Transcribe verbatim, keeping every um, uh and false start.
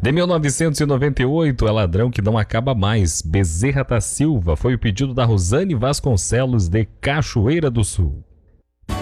De mil novecentos e noventa e oito, é Ladrão que Não Acaba Mais, Bezerra da Silva, foi o pedido da Rosane Vasconcelos, de Cachoeira do Sul.